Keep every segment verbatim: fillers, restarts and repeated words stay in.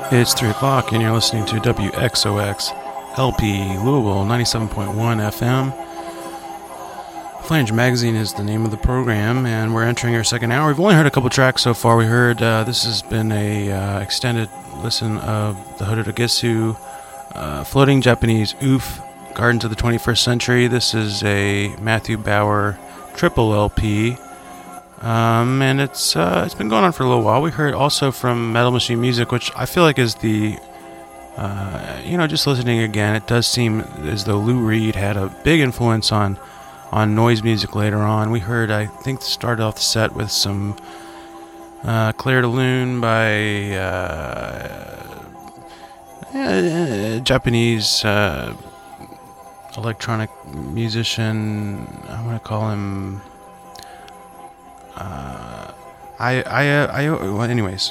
It's three o'clock, and you're listening to W X O X L P Louisville ninety-seven point one F M. Flange Magazine is the name of the program, and we're entering our second hour. We've only heard a couple tracks so far. We heard uh, this has been a uh, extended listen of the Hodo Togetsu, uh, Floating Japanese Oof, Gardens of the twenty-first Century. This is a Matthew Bauer triple L P. Um, and it's uh, it's been going on for a little while. We heard also from Metal Machine Music, which I feel like is the, uh, you know, just listening again, it does seem as though Lou Reed had a big influence on on noise music later on. We heard, I think, started off the set with some uh, Claire de Lune by uh, uh, Japanese uh, electronic musician. I'm going to call him... Uh, I, I, uh, I, well, anyways,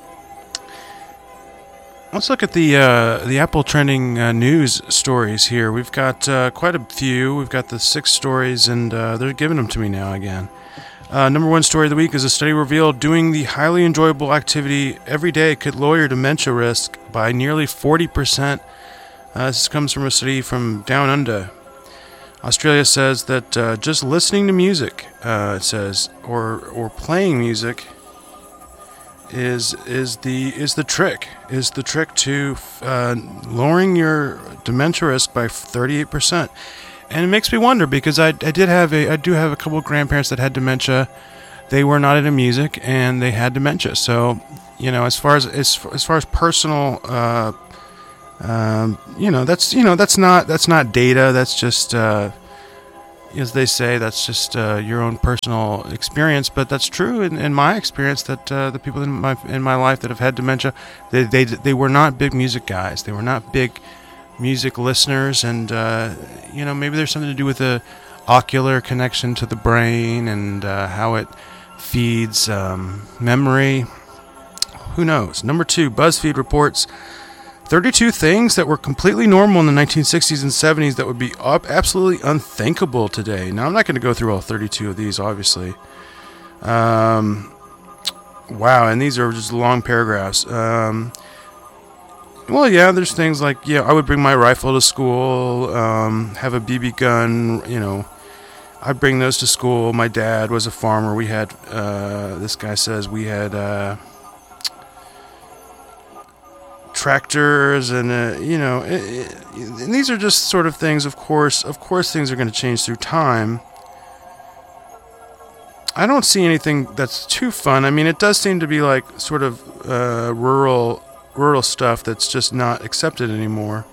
let's look at the, uh, the Apple trending uh, news stories here. We've got, uh, quite a few. We've got the six stories, and, uh, they're giving them to me now again. Uh, number one story of the week is a study revealed doing the highly enjoyable activity every day could lower dementia risk by nearly forty percent. Uh, this comes from a study from Down Under. Australia says that uh, just listening to music, uh, it says, or or playing music, is is the is the trick is the trick to uh, lowering your dementia risk by thirty-eight percent. And it makes me wonder, because I, I did have a I do have a couple of grandparents that had dementia. They were not into music and they had dementia. So, you know, as far as as, as far as personal. Uh, Um, you know, that's, you know, that's not, that's not data. That's just, uh, as they say, that's just, uh, your own personal experience. But that's true in, in my experience, that, uh, the people in my, in my life that have had dementia, they, they, they were not big music guys. They were not big music listeners. And, uh, you know, maybe there's something to do with the ocular connection to the brain and, uh, how it feeds, um, memory. Who knows? Number two, BuzzFeed reports thirty-two things that were completely normal in the nineteen sixties and seventies that would be absolutely unthinkable today. Now, I'm not going to go through all thirty-two of these, obviously. Um, wow, and these are just long paragraphs. Um, well, yeah, there's things like, yeah, I would bring my rifle to school, um, have a B B gun, you know. I'd bring those to school. My dad was a farmer. We had, uh, this guy says we had... Uh, tractors and uh, you know it, it, and these are just sort of things. Of course of course things are going to change through time. I don't see anything that's too fun. I mean, it does seem to be like sort of uh, rural rural stuff that's just not accepted anymore,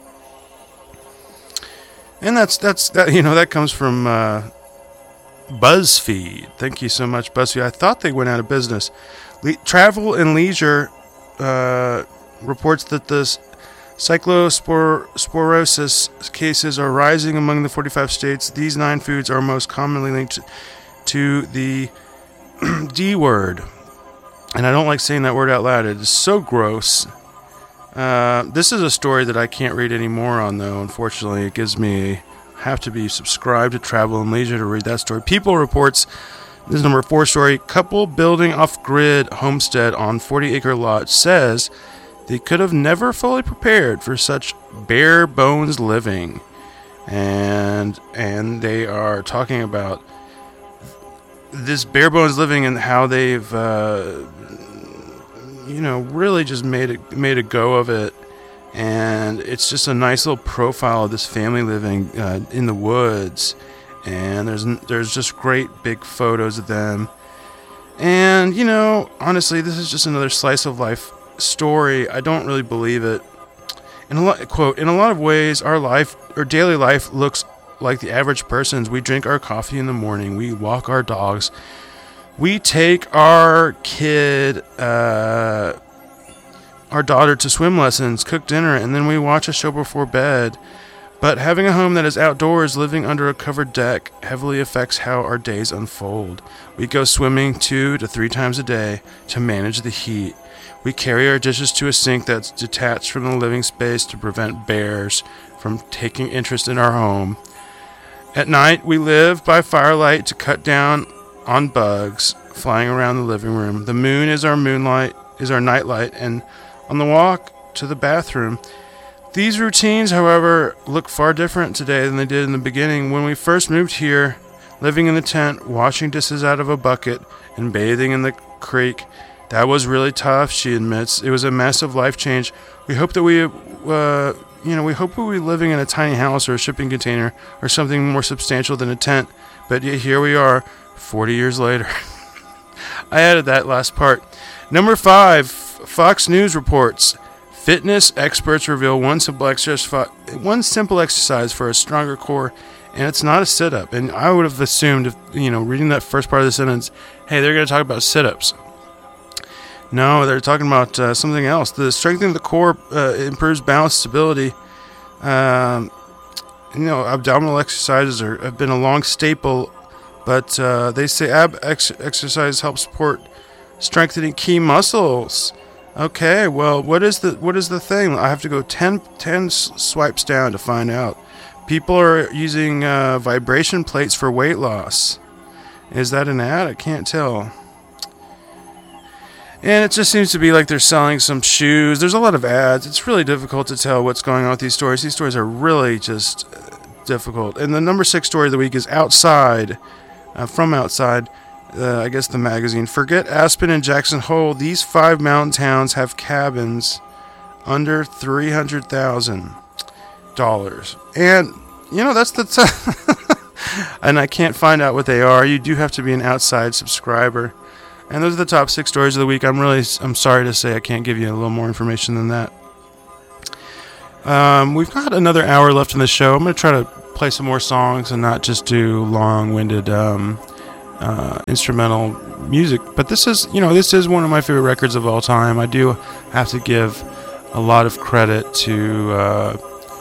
and that's that's that you know that comes from uh, BuzzFeed. Thank you so much, BuzzFeed. I thought they went out of business. Le- Travel and Leisure uh reports that the cyclosporosis cases are rising among the forty-five states. These nine foods are most commonly linked to the D word. And I don't like saying that word out loud. It is so gross. Uh, this is a story that I can't read anymore on, though. Unfortunately, it gives me... have to be subscribed to Travel and Leisure to read that story. People reports... This is number four story. Couple building off-grid homestead on forty-acre lot says... they could have never fully prepared for such bare bones living. And and they are talking about this bare bones living and how they've uh, you know really just made it made a go of it. And it's just a nice little profile of this family living uh, in the woods. And there's there's just great big photos of them. And you know, honestly, this is just another slice of life story. I don't really believe it. In a lot, quote, in a lot of ways, our life, our daily life looks like the average person's. We drink our coffee in the morning. We walk our dogs. We take our kid, uh, our daughter to swim lessons, cook dinner, and then we watch a show before bed. But having a home that is outdoors, living under a covered deck, heavily affects how our days unfold. We go swimming two to three times a day to manage the heat. We carry our dishes to a sink that's detached from the living space to prevent bears from taking interest in our home. At night, we live by firelight to cut down on bugs flying around the living room. The moon is our moonlight, is our nightlight, and on the walk to the bathroom. These routines, however, look far different today than they did in the beginning. When we first moved here, living in the tent, washing dishes out of a bucket, and bathing in the creek, that was really tough, she admits. It was a massive life change. We hope that we, uh, you know, we hope we were living in a tiny house or a shipping container or something more substantial than a tent. But yet here we are, forty years later. I added that last part. Number five, Fox News reports. Fitness experts reveal one simple exercise, one simple exercise for a stronger core, and it's not a sit-up. And I would have assumed, if, you know, reading that first part of the sentence, hey, they're going to talk about sit-ups. No, they're talking about uh, something else. The strengthening of the core uh, improves balance, stability. Um, you know, abdominal exercises are, have been a long staple, but uh, they say ab ex- exercise helps support strengthening key muscles. Okay, well, what is the what is the thing? I have to go ten, ten swipes down to find out. People are using uh, vibration plates for weight loss. Is that an ad? I can't tell. And it just seems to be like they're selling some shoes. There's a lot of ads. It's really difficult to tell what's going on with these stories. These stories are really just difficult. And the number six story of the week is Outside, uh, from Outside. Uh, I guess the magazine. Forget Aspen and Jackson Hole. These five mountain towns have cabins under three hundred thousand dollars. And, you know, that's the... T- and I can't find out what they are. You do have to be an Outside subscriber. And those are the top six stories of the week. I'm really... I'm sorry to say I can't give you a little more information than that. Um, we've got another hour left in the show. I'm going to try to play some more songs and not just do long-winded... Um, Uh, instrumental music, but this is, you know, this is one of my favorite records of all time. I do have to give a lot of credit to, uh,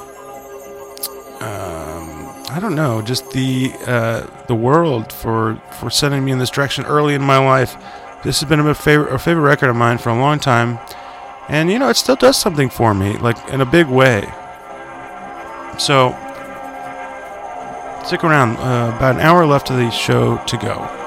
um, I don't know, just the uh, the world for for sending me in this direction early in my life. This has been a favorite a favorite record of mine for a long time, and you know, it still does something for me, like in a big way. So. Stick around. Uh, about an hour left of the show to go.